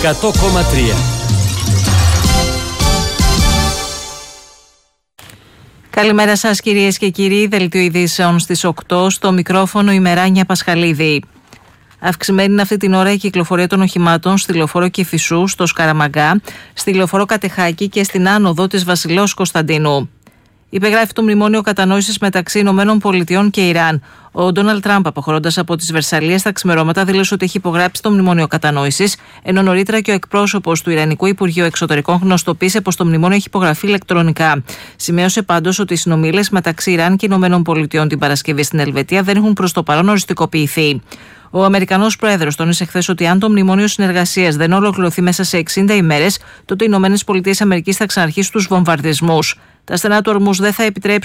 100,3. Καλημέρα σας κυρίες και κύριοι, δελτίο ειδήσεων στις 8, στο μικρόφωνο η Μεράνια Πασχαλίδη. Αυξημένη είναι αυτή την ώρα η κυκλοφορία των οχημάτων στη λεωφόρο Κηφισού, στο Σκαραμαγκά, στη λεωφόρο Κατεχάκη και στην άνοδο της Βασιλέως Κωνσταντίνου. Υπεγράφει το μνημόνιο κατανόησης μεταξύ ΗΠΑ και Ιράν. Ο Ντόναλντ Τραμπ, αποχωρώντας από τις Βερσαλλίες στα ξημερώματα, δήλωσε ότι έχει υπογράψει το μνημόνιο κατανόησης, ενώ νωρίτερα και ο εκπρόσωπος του Ιρανικού Υπουργείου Εξωτερικών γνωστοποίησε πως το μνημόνιο έχει υπογραφεί ηλεκτρονικά. Σημείωσε πάντως ότι οι συνομιλίες μεταξύ Ιράν και ΗΠΑ την Παρασκευή στην Ελβετία δεν έχουν προς το παρόν οριστικοποιηθεί. Ο Αμερικανός Πρόεδρος τόνισε χθες ότι αν το μνημόνιο συνεργασίας δεν ολοκληρωθεί μέσα σε 60 ημέρες, τότε οι ΗΠΑ θα ξαναρχίσουν τους βομβαρδισμούς. Τα στενά του Ορμούζ δεν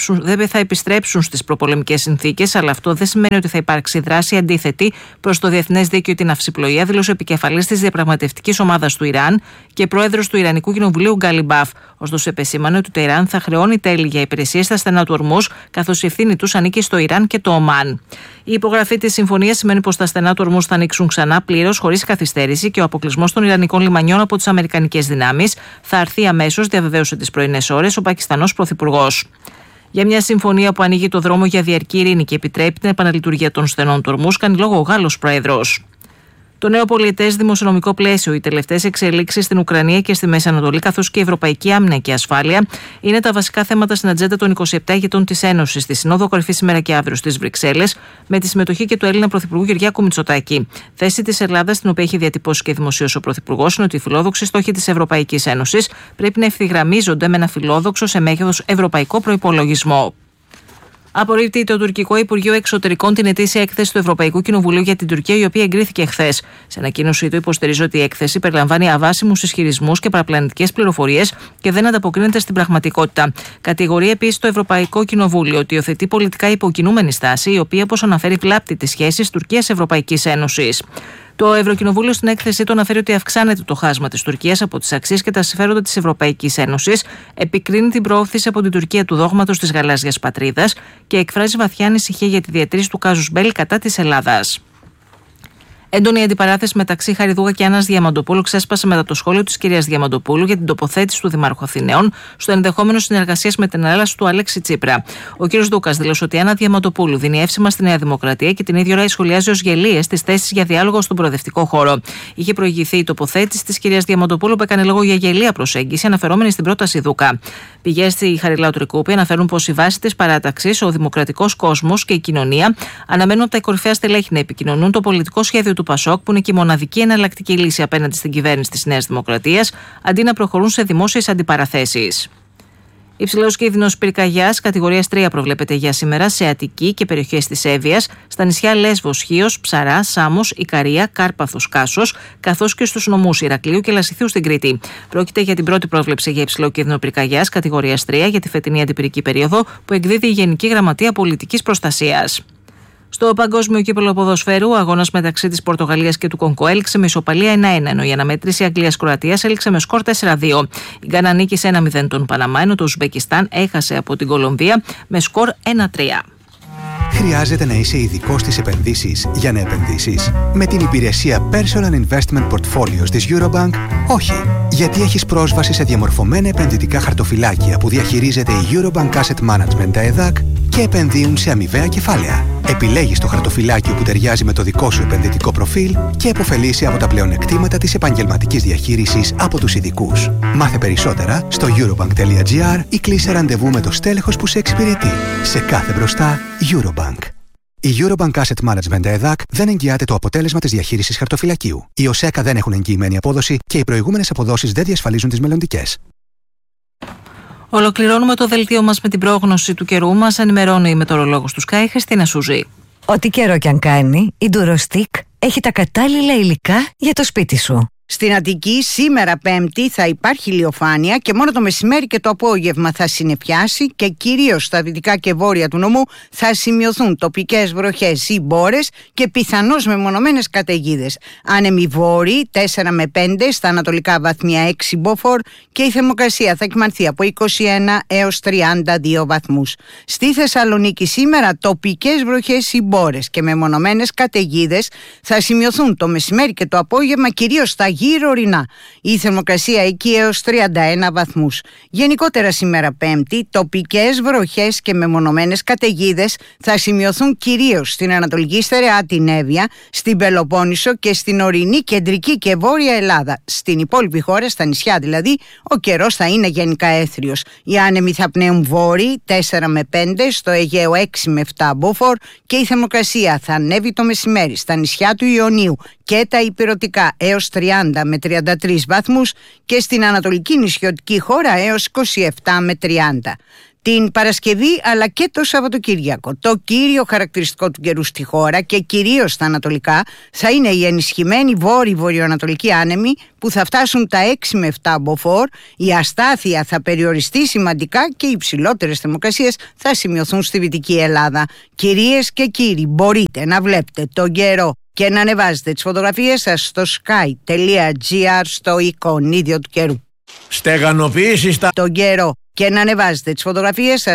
θα επιστρέψουν στις προπολεμικές συνθήκες, αλλά αυτό δεν σημαίνει ότι θα υπάρξει δράση αντίθετη προς το διεθνές δίκαιο ή την αυσιπλοεία, δήλωσε ο επικεφαλής της διαπραγματευτικής ομάδας του Ιράν και πρόεδρος του Ιρανικού Κοινοβουλίου Γκάλιμπαφ. Ωστόσο, επεσήμανε ότι το Ιράν θα χρεώνει τέλη για υπηρεσίες στα στενά του Ορμούζ, καθώς η ευθύνη τους ανήκει στο Ιράν και το Ομάν. Η υπογραφή της συμφωνίας σημαίνει πως τα στενά του Ορμούζ θα ανοίξουν ξανά πλήρως, χωρίς καθυστέρηση, και ο αποκλεισμός των Ιρανικών λιμανιών από τις αμερικανικές δυνάμεις θα αρθεί αμέσως, διαβεβαίωσε τις πρωινές ώρες ο Πακιστανός Πρωθυπουργός. Για μια συμφωνία που ανοίγει το δρόμο για διαρκή ειρήνη και επιτρέπει την επαναλειτουργία των στενών του Ορμούζ, κάνει λόγο ο Γάλλος Πρόεδρος. Το νέο πολιετές δημοσιονομικό πλαίσιο, οι τελευταίες εξελίξεις στην Ουκρανία και στη Μέση Ανατολή, καθώς και η ευρωπαϊκή άμυνα και ασφάλεια, είναι τα βασικά θέματα στην ατζέντα των 27 ηγετών της Ένωσης στη Συνόδο Κορυφής σήμερα και αύριο στις Βρυξέλλες, με τη συμμετοχή και του Έλληνα Πρωθυπουργού Κυριάκου Μητσοτάκη. Θέση της Ελλάδας, την οποία έχει διατυπώσει και δημοσίως ο Πρωθυπουργός, είναι ότι οι φιλόδοξοι στόχοι της Ευρωπαϊκής Ένωσης πρέπει να ευθυγραμμίζονται με ένα φιλόδοξο σε μέγεθος ευρωπαϊκό προϋπολογισμό. Απορρίπτει το τουρκικό Υπουργείο Εξωτερικών την ετήσια έκθεση του Ευρωπαϊκού Κοινοβουλίου για την Τουρκία, η οποία εγκρίθηκε χθες. Σε ανακοίνωσή του υποστηρίζει ότι η έκθεση περιλαμβάνει αβάσιμους ισχυρισμούς και παραπλανητικές πληροφορίες και δεν ανταποκρίνεται στην πραγματικότητα. Κατηγορεί επίσης το Ευρωπαϊκό Κοινοβούλιο ότι υιοθετεί πολιτικά υποκινούμενη στάση, η οποία, όπως αναφέρει, βλάπτει τις σχέσεις Τουρκίας-Ευρωπαϊκής Ένωσης. Το Ευρωκοινοβούλιο στην έκθεσή του αναφέρει ότι αυξάνεται το χάσμα της Τουρκίας από τις αξίες και τα συμφέροντα της Ευρωπαϊκής Ένωσης, επικρίνει την προώθηση από την Τουρκία του δόγματος της γαλάζιας πατρίδας και εκφράζει βαθιά ανησυχία για τη διατήρηση του κάζους μπέλι κατά της Ελλάδας. Έντονη αντιπαράθεση μεταξύ Χαριδούγα και Άννας Διαμαντοπούλου ξέσπασε μετά το σχόλιο της κυρίας Διαμαντοπούλου για την τοποθέτηση του Δημάρχου Αθηναίων στο ενδεχόμενο συνεργασίας με την Ελλάδα του Αλέξη Τσίπρα. Ο κ. Δούκας δήλωσε ότι η Άννα Διαμαντοπούλου δίνει εύσημα στη Νέα Δημοκρατία και την ίδια ώρα σχολιάζει ως γελίες τις θέσεις για διάλογο στον προοδευτικό χώρο. Είχε προηγηθεί η τοποθέτηση της κυρίας Διαμαντοπούλου που έκανε λόγο για γελία προσέγγιση αναφερόμενη στην πρόταση Δούκα. Πηγές στη Χαριλάου Τρικούπη αναφέρουν πως η βάση της παράταξης, ο δημοκρατικός κόσμος και η κοινωνία αναμένουν από τα κορυφαία στελέχη να επικοινωνούν το πολιτικό σχέδιο του ΠΑΣΟΚ, που είναι και η μοναδική εναλλακτική λύση απέναντι στην κυβέρνηση της Νέας Δημοκρατίας, αντί να προχωρούν σε δημόσιες αντιπαραθέσεις. Υψηλός κίνδυνος πυρκαγιάς κατηγορίας 3 προβλέπεται για σήμερα σε Αττική και περιοχές της Εύβοιας, στα νησιά Λέσβος, Χίος, Ψαρά, Σάμος, Ικαρία, Κάρπαθος, Κάσος, καθώς και στους νομούς Ηρακλείου και Λασιθίου στην Κρήτη. Πρόκειται για την πρώτη πρόβλεψη για υψηλό κίνδυνο πυρκαγιάς κατηγορίας 3 για τη φετινή αντιπυρική περίοδο που εκδίδει η Γενική Γραμματεία Πολιτικής Προστασίας. Στο Παγκόσμιο Κύπελλο Ποδοσφαίρου, ο αγώνας μεταξύ της Πορτογαλίας και του Κονγκό έληξε με ισοπαλία 1-1, ενώ η αναμέτρηση Αγγλίας-Κροατίας έληξε με σκορ 4-2. Η Γκάνα νίκησε 1-0 τον Παναμά, ενώ το Ουσμπεκιστάν έχασε από την Κολομβία με σκορ 1-3. Χρειάζεται να είσαι ειδικός στις επενδύσεις για να επενδύσεις? Με την υπηρεσία Personal Investment Portfolios της Eurobank, όχι. Γιατί έχεις πρόσβαση σε διαμορφωμένα επενδυτικά χαρτοφυλάκια που διαχειρίζεται η Eurobank Asset Management, τα ΕΔΑΚ, και επενδύουν σε αμοιβαία κεφάλαια. Επιλέγεις το χαρτοφυλάκιο που ταιριάζει με το δικό σου επενδυτικό προφίλ και επωφελείσαι από τα πλεονεκτήματα της επαγγελματικής διαχείρισης από τους ειδικούς. Μάθε περισσότερα στο eurobank.gr ή κλείσε ραντεβού με το στέλεχος που σε εξυπηρετεί. Σε κάθε μπροστά, Eurobank. Η Eurobank Asset Management ΕΔΑΚ δεν εγγυάται το αποτέλεσμα της διαχείρισης χαρτοφυλακίου. Οι ΟΣΕΚΑ δεν έχουν εγγυημένη απόδοση και οι προηγούμενες αποδόσεις δεν διασφαλίζουν τις μελλοντικές. Ολοκληρώνουμε το δελτίο μας με την πρόγνωση του καιρού. Μας ενημερώνει η μετεωρολόγος του Sky, Χριστίνα Σουζή. Ό,τι καιρό κι αν κάνει, η Durostick έχει τα κατάλληλα υλικά για το σπίτι σου. Στην Αττική σήμερα Πέμπτη θα υπάρχει ηλιοφάνεια και μόνο το μεσημέρι και το απόγευμα θα συννεφιάσει και κυρίως στα δυτικά και βόρεια του νομού θα σημειωθούν τοπικές βροχές ή μπόρες και πιθανώς μεμονωμένες καταιγίδες. Άνεμοι βόρειοι 4 με 5, στα ανατολικά βαθμία 6 μποφόρ και η θερμοκρασία θα κυμανθεί από 21 έως 32 βαθμούς. Στη Θεσσαλονίκη σήμερα τοπικές βροχές ή μπόρες και μεμονωμένες καταιγίδες θα σημειωθούν το μεσημέρι και το απόγευμα κυρίως στα γύρω ορεινά. Η θερμοκρασία εκεί έως 31 βαθμούς. Γενικότερα σήμερα Πέμπτη, τοπικές βροχές και μεμονωμένες καταιγίδες θα σημειωθούν κυρίως στην Ανατολική Στερεά, την Εύβοια, στην Πελοπόννησο και στην ορεινή, κεντρική και βόρεια Ελλάδα. Στην υπόλοιπη χώρα, στα νησιά δηλαδή, ο καιρός θα είναι γενικά έθριος. Οι άνεμοι θα πνέουν βόρειοι 4 με 5, στο Αιγαίο 6 με 7 μποφόρ και η θερμοκρασία θα ανέβει το μεσημέρι στα νησιά του Ιωνίου και τα ηπειρωτικά έως 30 με 33 βαθμούς και στην ανατολική νησιωτική χώρα έως 27 με 30. Την Παρασκευή αλλά και το Σαββατοκύριακο, το κύριο χαρακτηριστικό του καιρού στη χώρα και κυρίως στα ανατολικά θα είναι οι ενισχυμένοι βόρειο-βορειοανατολικοί άνεμοι που θα φτάσουν τα 6 με 7 μποφόρ, η αστάθεια θα περιοριστεί σημαντικά και οι υψηλότερες θερμοκρασίες θα σημειωθούν στη Δυτική Ελλάδα. Κυρίες και κύριοι, μπορείτε να βλέπετε τον καιρό και να ανεβάζετε τις φωτογραφίες σας στο sky.gr στο εικονίδιο του καιρού. Στεγανοποιήσεις τον καιρό και να ανεβάζετε τις φωτογραφίες σας